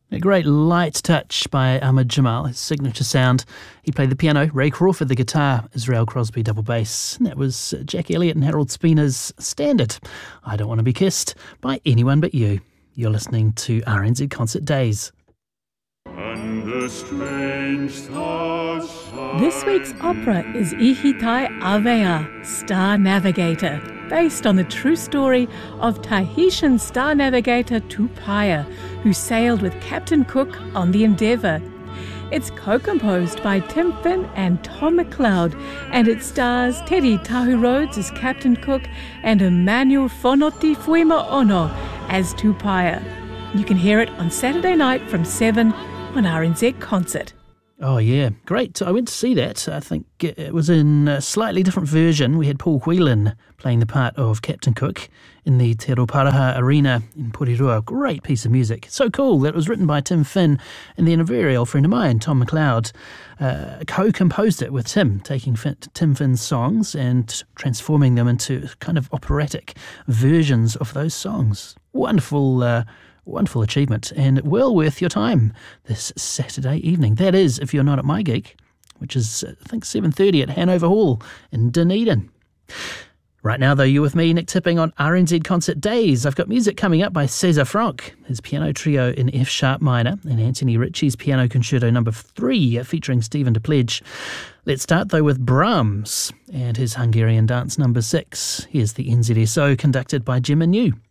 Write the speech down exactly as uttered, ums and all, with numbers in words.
A great light touch by Ahmad Jamal, his signature sound. He played the piano, Ray Crawford the guitar, Israel Crosby double bass. And that was Jack Elliott and Harold Spina's Standard, I Don't Want to Be Kissed by Anyone But You. You're listening to R N Z Concert Days. And the strange stars shine. This week's opera is Ihitai Avea, Star Navigator, based on the true story of Tahitian star navigator Tupaia, who sailed with Captain Cook on the Endeavour. It's co-composed by Tim Finn and Tom McLeod, and it stars Teddy Tahu Rhodes as Captain Cook and Emmanuel Fonoti Fuima Ono as Tupaia. You can hear it on Saturday night from seven on R N Z Concert. Oh, yeah. Great. I went to see that. I think it was in a slightly different version. We had Paul Whelan playing the part of Captain Cook in the Te Roparaha Arena in Porirua. Great piece of music. So cool that it was written by Tim Finn, and then a very old friend of mine, Tom McLeod, uh, co-composed it with Tim, taking Finn, Tim Finn's songs and transforming them into kind of operatic versions of those songs. Wonderful uh Wonderful achievement, and well worth your time this Saturday evening. That is, if you're not at My Geek, which is, I think, seven thirty at Hanover Hall in Dunedin. Right now, though, you're with me, Nick Tipping, on R N Z Concert Days. I've got music coming up by Cesar Franck, his piano trio in F-sharp minor, and Anthony Ritchie's Piano Concerto number three, featuring Stephen DePledge. Let's start, though, with Brahms and his Hungarian Dance number six. Here's the N Z S O, conducted by Gemma New.